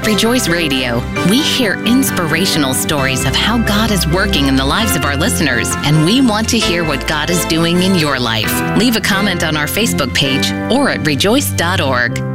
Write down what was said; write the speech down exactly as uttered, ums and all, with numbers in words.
Rejoice Radio, we hear inspirational stories of how God is working in the lives of our listeners, and we want to hear what God is doing in your life. Leave a comment on our Facebook page or at rejoice dot org.